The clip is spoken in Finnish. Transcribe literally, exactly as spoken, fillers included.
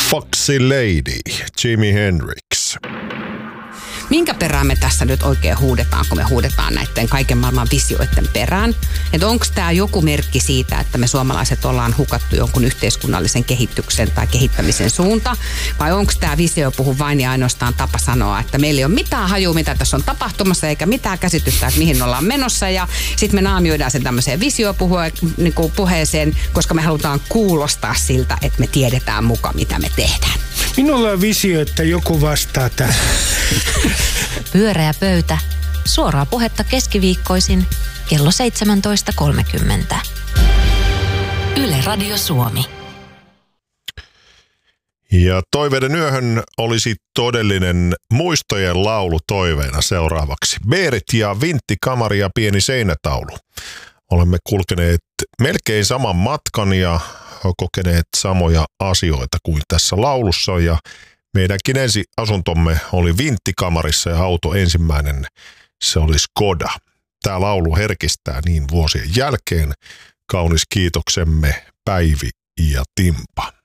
Foxy Lady, Jimi Hendrix. Minkä perään me tässä nyt oikein huudetaan, kun me huudetaan näiden kaiken maailman visioiden perään? Että onko tämä joku merkki siitä, että me suomalaiset ollaan hukattu jonkun yhteiskunnallisen kehityksen tai kehittämisen suunta? Vai onko tämä visio puhu vain ja ainoastaan tapa sanoa, että meillä ei ole mitään hajua, mitä tässä on tapahtumassa, eikä mitään käsitystä, että mihin ollaan menossa. Ja sitten me naamioidaan sen tämmöiseen visiopuheeseen, koska me halutaan kuulostaa siltä, että me tiedetään muka, mitä me tehdään. Minulla on visio, että joku vastaa tähän. Pyöreä pöytä. Suoraa puhetta keskiviikkoisin kello seitsemäntoista kolmekymmentä. Yle Radio Suomi. Ja toiveiden yöhön olisi todellinen muistojen laulu toiveena seuraavaksi. Beerit ja vinttikamari ja pieni seinätaulu. Olemme kulkeneet melkein saman matkan ja kokeneet samoja asioita kuin tässä laulussa ja meidänkin ensi asuntomme oli vinttikamarissa ja auto ensimmäinen, se oli Skoda. Tämä laulu herkistää niin vuosien jälkeen. Kaunis kiitoksemme Päivi ja Timpa.